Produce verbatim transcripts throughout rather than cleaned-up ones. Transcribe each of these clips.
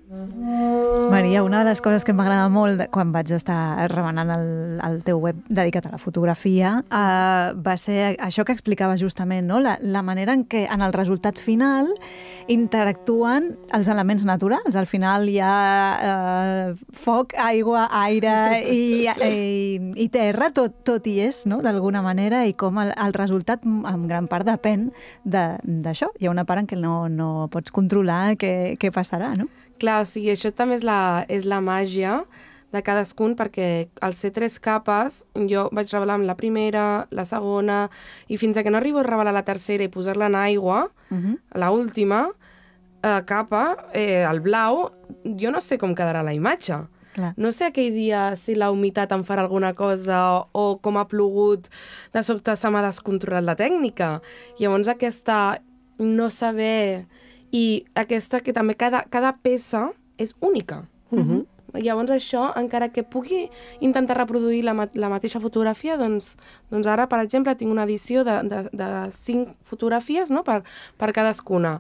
Maria, una de les coses que m'agrada molt de, quan vaig estar remenant el, el teu web dedicat a la fotografia uh, va ser això que explicava justament, no? la, la manera en què en el resultat final interactuen els elements naturals. Al final hi ha uh, foc, aigua, aire i, i, i terra, tot, tot hi és, no? D'alguna manera, i com el, el resultat en gran part depèn d'això. Hi ha una part en què no, no pots controlar què, què passarà, no? Clar, o sigui, això també és la, és la màgia de cadascun, perquè al ser tres capes, jo vaig revelar amb la primera, la segona, i fins a que no arribo a revelar la tercera i posar-la en aigua, uh-huh. la última eh, capa, eh, el blau, jo no sé com quedarà la imatge. Clar. No sé aquell dia si la humitat em farà alguna cosa o com ha plogut, de sobte se m'ha descontrolat la tècnica. Llavors aquesta no saber... I aquesta que també cada, cada peça és única. Uh-huh. Llavors això, encara que pugui intentar reproduir la, la mateixa fotografia, doncs, doncs ara, per exemple, tinc una edició de, de, de cinc fotografies, no? per, per cadascuna.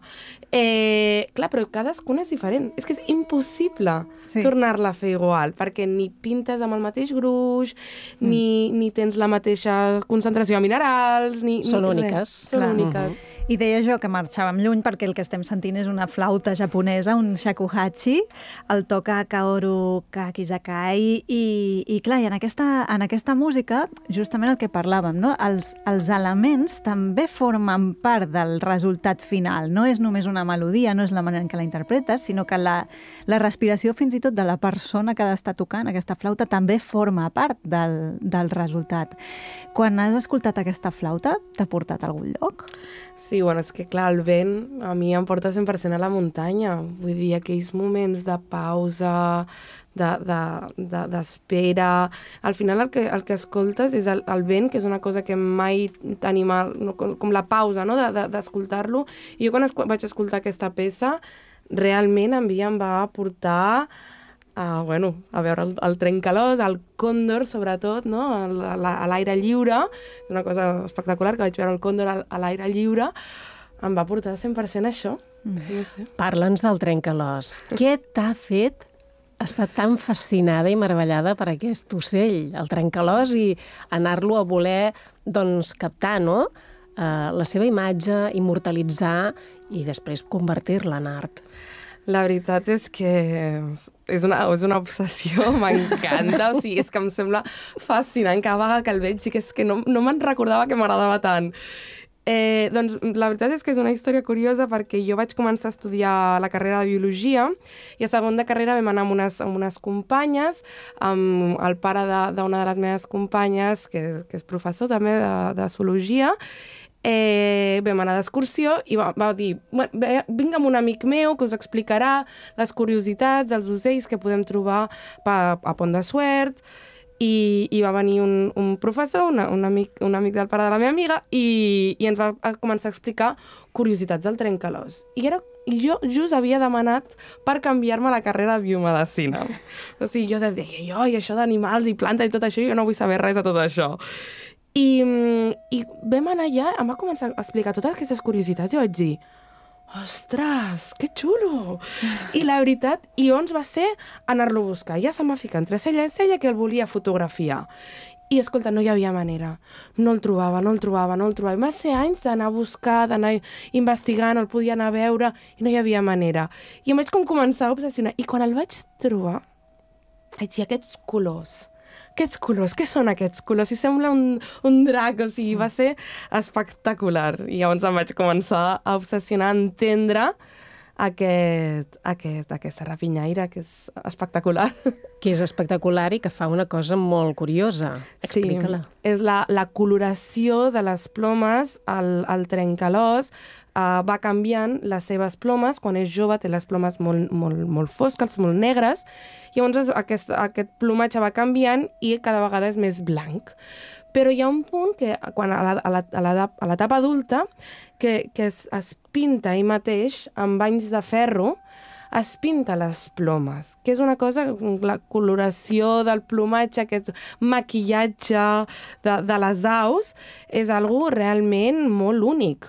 Eh, clar, però cadascuna és diferent. És que és impossible sí. tornar-la a fer igual, perquè ni pintes amb el mateix gruix, mm. ni, ni tens la mateixa concentració de minerals, ni... Són ni úniques. Res. Són clar. úniques. Uh-huh. I deia jo que marxàvem lluny perquè el que estem sentint és una flauta japonesa, un shakuhachi, el toca Kaoru Kakizakai, i, i clar, i en aquesta, en aquesta música, justament el que parlàvem, no? els, els elements també formen part del resultat final. No és només una melodia, no és la manera en què la interpretes, sinó que la, la respiració fins i tot de la persona que l'està tocant, aquesta flauta, també forma part del, del resultat. Quan has escoltat aquesta flauta, t'ha portat a algun lloc? Sí, bueno, és que clar, el vent a mi em porta cent per cent a la muntanya. Vull dir, aquells moments de pausa, d'espera... De, de, de al final el que, el que escoltes és el, el vent, que és una cosa que mai tenim, no, com la pausa, no? d'escoltar-lo. De, de, I jo quan es, vaig escoltar aquesta peça, realment a mi em va portar... Uh, bueno, a veure el, el trencalòs, el còndor sobretot, no? a l'aire lliure, una cosa espectacular, que vaig veure el còndor a l'aire lliure, em va portar cent per cent això. Mm. No sé. Parla'ns del trencalòs. Què t'ha fet estar tan fascinada i meravellada per aquest ocell, el trencalòs, i anar-lo a voler doncs, captar, no? Uh, la seva imatge, immortalitzar i després convertir-la en art? La veritat és que és una, és una obsessió, m'encanta, o sigui, és que em sembla fascinant cada vegada que el veig i que és que no, no me'n recordava que m'agradava tant. Eh, doncs la veritat és que és una història curiosa perquè jo vaig començar a estudiar la carrera de Biologia i a segon de carrera vam anar amb unes, amb unes companyes, amb el pare d'una de, de les meves companyes, que, que és professor també de, de Zoologia. Eh, vam anar d'excursió i va, va dir, vinc amb un amic meu que us explicarà les curiositats dels ocells que podem trobar pa, a Pont de Suert, i, i va venir un, un professor, una, un, amic, un amic del pare de la meva amiga, i, i ens va començar a explicar curiositats del trencalòs. I, era, i jo just havia demanat per canviar-me la carrera de biomedicina. O sigui, jo deia, jo, i això d'animals i plantes i tot això, jo no vull saber res de tot això. I, i vam anar allà, em va començar a explicar totes aquestes curiositats i vaig dir, ostres, que xulo! I la veritat, i llavors va ser anar-lo a buscar. Ja se'm va ficar entre cella i cella que el volia fotografiar. I, escolta, no hi havia manera. No el trobava, no el trobava, no el trobava. I va ser anys d'anar a buscar, d'anar investigant, el podia anar a veure, i no hi havia manera. I em vaig com començar a obsessionar. I quan el vaig trobar, vaig dir, aquests colors... Aquests colors, què són aquests colors? Si sembla un, un drac, o sigui, va ser espectacular. I llavors em vaig començar a obsessionar, a entendre aquest, aquest, aquesta rapinyaire, que és espectacular. Que és espectacular i que fa una cosa molt curiosa. Explica-la. Sí, és la, la coloració de les plomes, el, el trencalòs, uh, va canviant les seves plomes. Quan és jove té les plomes molt, molt, molt fosques, molt negres, i llavors aquest, aquest plomatge va canviant i cada vegada és més blanc. Però hi ha un punt que, quan a l'etapa adulta, que, que es, es pinta ell mateix amb banys de ferro, es pinta les plomes, que és una cosa, la coloració del plomatge, aquest maquillatge de, de les aus, és algo realment molt únic.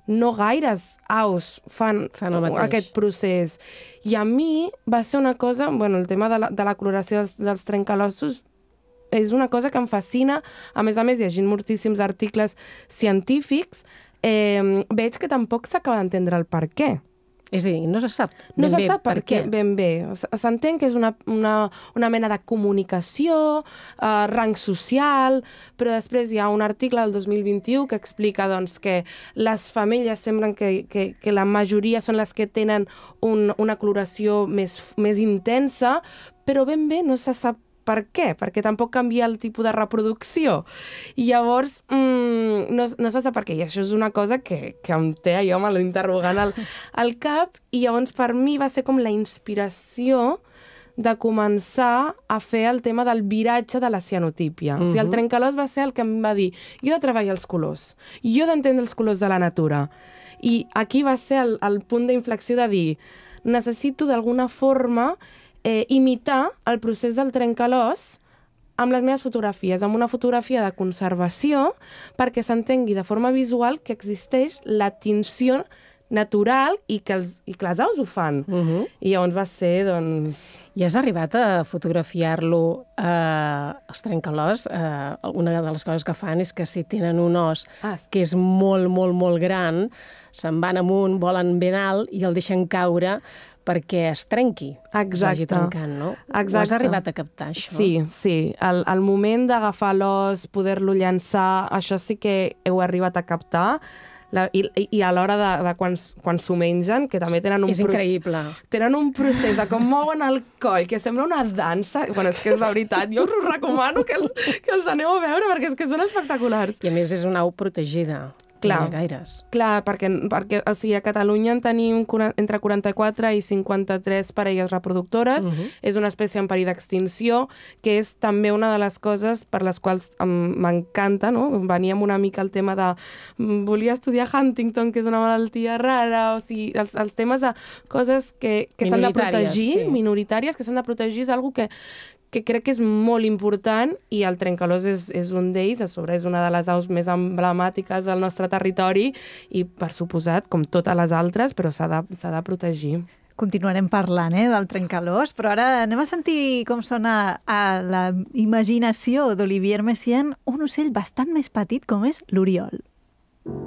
no gaires aus fan, fan aquest procés. I a mi va ser una cosa, bueno, el tema de la, de la coloració dels, dels trencalossos és una cosa que em fascina. A més a més, llegint moltíssims articles científics, eh, veig que tampoc s'acaba d'entendre el per què. És a dir, no se sap ben no se bé sap per què. Ben bé. S'entén que és una, una, una mena de comunicació, uh, rang social, però després hi ha un article del dos mil vint-i-u que explica doncs, que les femelles semblen que, que, que la majoria són les que tenen un, una coloració més, més intensa, però ben bé no se sap per què, perquè tampoc canvia el tipus de reproducció. I llavors, mmm, no, no se sap per què. I això és una cosa que, que em té allò me l'interrogant al, al cap. I llavors, per mi, va ser com la inspiració de començar a fer el tema del viratge de la cianotípia. Uh-huh. O sigui, el trencalòs va ser el que em va dir jo de treballar els colors, jo d'entendre els colors de la natura. I aquí va ser el, el punt d'inflexió de dir necessito d'alguna forma Eh, imitar el procés del trencalòs amb les meves fotografies, amb una fotografia de conservació, perquè s'entengui de forma visual que existeix la tinció natural i que els, i que les aus ho fan. Uh-huh. I llavors va ser, doncs... I has arribat a fotografiar-lo, eh, els trencalòs? Eh, una de les coses que fan és que si tenen un os ah. que és molt, molt, molt gran, se'n van amunt, volen ben alt i el deixen caure perquè es trenqui, es vagi trencant, no? Exacte. Ho has arribat a captar, això? Sí, sí. El, el moment d'agafar l'os, poder-lo llançar, això sí que heu arribat a captar. La, i, I a l'hora de, de quan, quan s'ho mengen, que també tenen un, és increïble. Tenen un procés de com mouen el coll, que sembla una dansa. Bueno, és que és la veritat, jo us recomano que els, que els aneu a veure, perquè és que són espectaculars. I a més és una au protegida. Clar, gaires. clar, perquè, perquè o sigui, a Catalunya en tenim entre quaranta-quatre i cinquanta-tres parelles reproductores. Uh-huh. És una espècie en perill d'extinció, que és també una de les coses per les quals m'encanta, no? Venia una mica el tema de... Volia estudiar Huntington, que és una malaltia rara, o sigui, els, els temes de coses que, que s'han de protegir, sí. minoritàries, que s'han de protegir, és una que que crec que és molt important i el trencalòs és, és un d'ells, a sobre és una de les aus més emblemàtiques del nostre territori i, per suposat, com totes les altres, però s'ha de, s'ha de protegir. Continuarem parlant eh, del trencalòs, però ara anem a sentir com sona a la imaginació d'Olivier Messiaen un ocell bastant més petit com és l'oriol.